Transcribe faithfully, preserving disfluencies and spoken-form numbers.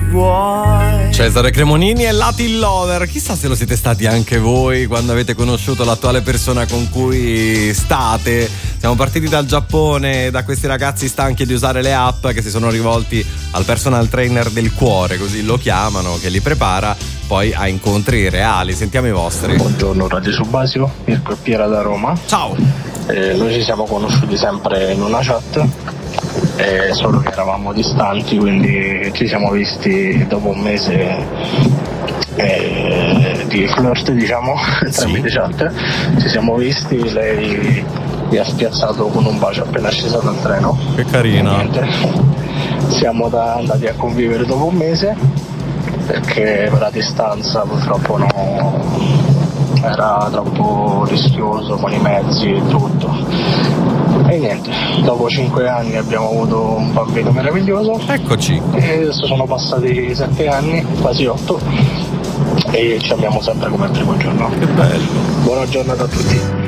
vuoi. Cesare Cremonini e Latin Lover. Chissà se lo siete stati anche voi quando avete conosciuto l'attuale persona con cui state. Siamo partiti dal Giappone, da questi ragazzi stanchi di usare le app, che si sono rivolti al personal trainer del cuore, così lo chiamano, che li prepara poi a incontri reali. Sentiamo i vostri. Buongiorno Radio Subasio, Mirko e Piera da Roma. Ciao. Eh, noi ci siamo conosciuti sempre in una chat, eh, solo che eravamo distanti, quindi ci siamo visti dopo un mese eh, di flirt, diciamo, tramite chat. Ci siamo visti, lei mi ha spiazzato con un bacio appena scesa dal treno. Che carina. Niente. Siamo da, andati a convivere dopo un mese, perché per la distanza purtroppo no, era troppo rischioso con i mezzi e tutto. E niente, dopo cinque anni abbiamo avuto un bambino meraviglioso. Eccoci. E adesso sono passati sette anni, quasi otto, e ci amiamo sempre come il primo giorno. Che bello. Buona giornata a tutti.